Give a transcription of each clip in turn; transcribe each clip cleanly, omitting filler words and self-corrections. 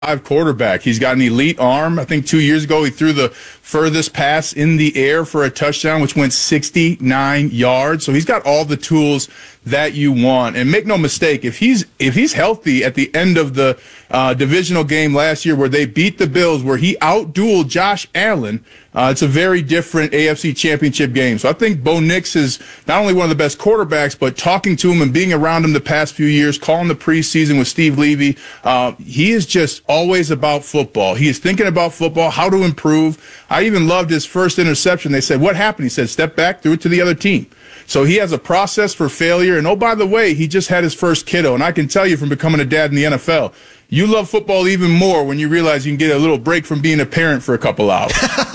quarterback. He's got an elite arm. I think 2 years ago he threw the furthest pass in the air for a touchdown, which went 69 yards. So he's got all the tools that you want. And make no mistake, if he's healthy at the end of the divisional game last year where they beat the Bills, where he outdueled Josh Allen, it's a very different AFC Championship game. So I think Bo Nix is not only one of the best quarterbacks, but talking to him and being around him the past few years, calling the preseason with Steve Levy, he is just always about football. He is thinking about football, how to improve. I even loved his first interception. They said, "What happened?" He said, "Step back, threw it to the other team." So he has a process for failure. And, oh, by the way, he just had his first kiddo. And I can tell you from becoming a dad in the NFL, you love football even more when you realize you can get a little break from being a parent for a couple hours.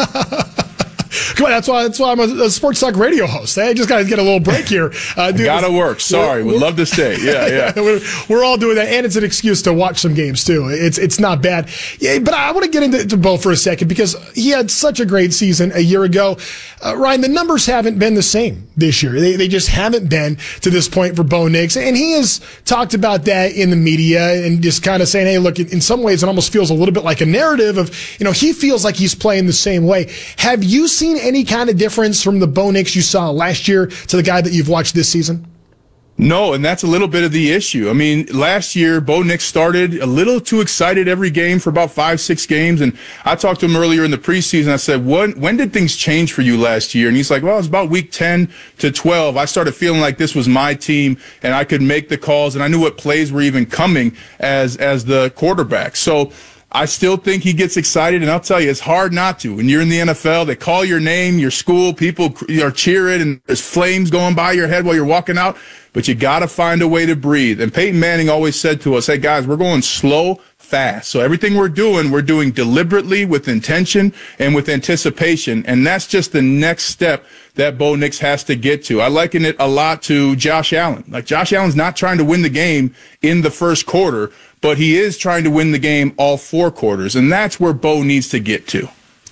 Come on, that's why I'm a sports talk radio host. I just got to get a little break here. Gotta work. Sorry, would love to stay. Yeah. we're all doing that, and it's an excuse to watch some games too. It's not bad. Yeah, but I want to get into Bo for a second because he had such a great season a year ago. Ryan, the numbers haven't been the same this year. They just haven't been to this point for Bo Nix, and he has talked about that in the media and just kind of saying, "Hey, look, in some ways, it almost feels a little bit like a narrative of, he feels like he's playing the same way." Have you seen any kind of difference from the Bo Nix you saw last year to the guy that you've watched this season? No, and that's a little bit of the issue. I mean, last year, Bo Nix started a little too excited every game for about 5-6 games. And I talked to him earlier in the preseason. I said, when did things change for you last year? And he's like, well, it was about week 10 to 12. I started feeling like this was my team and I could make the calls and I knew what plays were even coming as the quarterback. So I still think he gets excited, and I'll tell you, it's hard not to. When you're in the NFL, they call your name, your school, people are cheering, and there's flames going by your head while you're walking out, but you got to find a way to breathe. And Peyton Manning always said to us, hey, guys, we're going slow, fast. So everything we're doing deliberately with intention and with anticipation, and that's just the next step that Bo Nix has to get to. I liken it a lot to Josh Allen. Like, Josh Allen's not trying to win the game in the first quarter, but he is trying to win the game all 4 quarters, and that's where Bo needs to get to.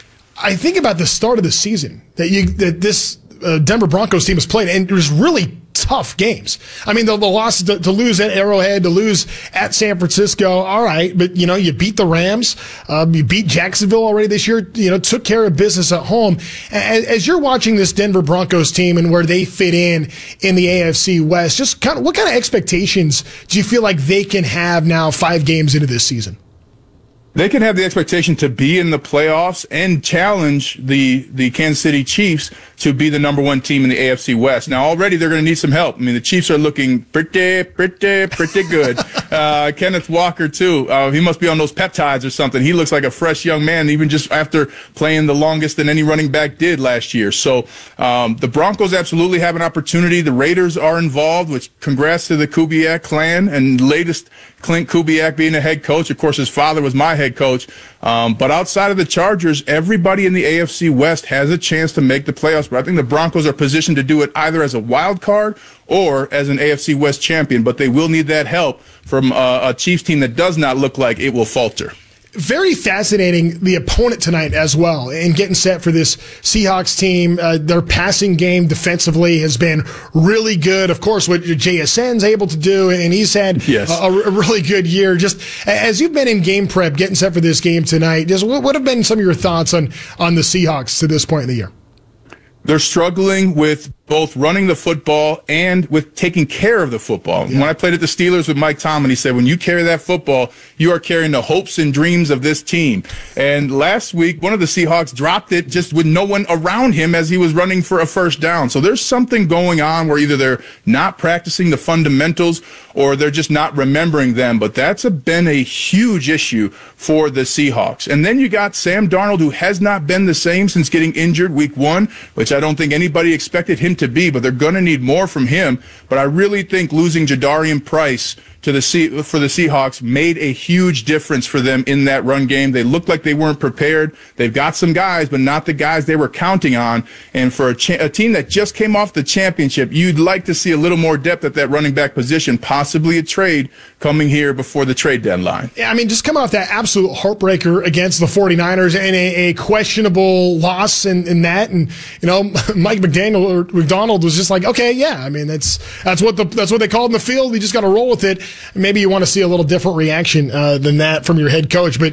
I think about the start of the season that this Denver Broncos team has played, and it was really tough games. I mean, the loss to lose at Arrowhead, to lose at San Francisco, all right, but, you beat the Rams, you beat Jacksonville already this year, took care of business at home. As you're watching this Denver Broncos team and where they fit in the AFC West, just what kind of expectations do you feel like they can have now 5 games into this season? They can have the expectation to be in the playoffs and challenge the Kansas City Chiefs to be the number 1 team in the AFC West. Now, already they're going to need some help. I mean, the Chiefs are looking pretty good. Kenneth Walker, too. He must be on those peptides or something. He looks like a fresh young man, even just after playing the longest than any running back did last year. So the Broncos absolutely have an opportunity. The Raiders are involved, which congrats to the Kubiak clan, and latest Clint Kubiak being a head coach. Of course, his father was my head coach. But outside of the Chargers, everybody in the AFC West has a chance to make the playoffs. But I think the Broncos are positioned to do it either as a wild card or as an AFC West champion. But they will need that help from a Chiefs team that does not look like it will falter. Very fascinating, the opponent tonight as well, and getting set for this Seahawks team. Their passing game defensively has been really good. Of course, what JSN's able to do, and he's had a really good year. Just as you've been in game prep, getting set for this game tonight, just what have been some of your thoughts on the Seahawks to this point in the year? They're struggling with both running the football and with taking care of the football. Yeah. When I played at the Steelers with Mike Tomlin, he said, when you carry that football, you are carrying the hopes and dreams of this team. And last week, one of the Seahawks dropped it just with no one around him as he was running for a first down. So there's something going on where either they're not practicing the fundamentals or they're just not remembering them. But that's been a huge issue for the Seahawks. And then you got Sam Darnold, who has not been the same since getting injured week 1, which I don't think anybody expected him to be, but they're going to need more from him. But I really think losing Jadarian Price for the Seahawks made a huge difference for them in that run game. They looked like they weren't prepared. They've got some guys, but not the guys they were counting on. And for a team that just came off the championship, you'd like to see a little more depth at that running back position, possibly a trade coming here before the trade deadline. Yeah, I mean, just coming off that absolute heartbreaker against the 49ers and a questionable loss in that. And, Mike McDaniel McDonald was just like, okay, yeah, I mean that's what they called in the field. We just got to roll with it. Maybe you want to see a little different reaction than that from your head coach, but